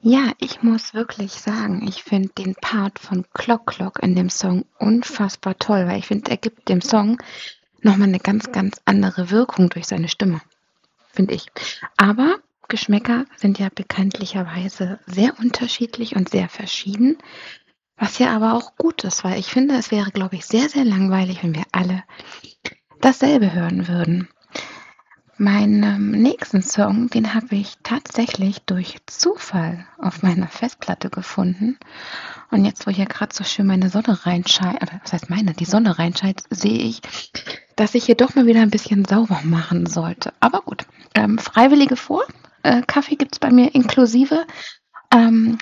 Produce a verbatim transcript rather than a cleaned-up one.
Ja, ich muss wirklich sagen, ich finde den Part von Clock Clock in dem Song unfassbar toll, weil ich finde, er gibt dem Song noch mal 'ne ganz, ganz andere Wirkung durch seine Stimme, finde ich. Aber Geschmäcker sind ja bekanntlicherweise sehr unterschiedlich und sehr verschieden, was ja aber auch gut ist, weil ich finde, es wäre, glaube ich, sehr, sehr langweilig, wenn wir alle dasselbe hören würden. Meinen nächsten Song, den habe ich tatsächlich durch Zufall auf meiner Festplatte gefunden. Und jetzt, wo hier grad so schön meine Sonne reinschei oder was heißt meine, die Sonne reinscheint, sehe ich, dass ich hier doch mal wieder 'n bisschen sauber machen sollte. Aber gut, ähm, Freiwillige vor, äh, Kaffee gibt's bei mir inklusive. Ähm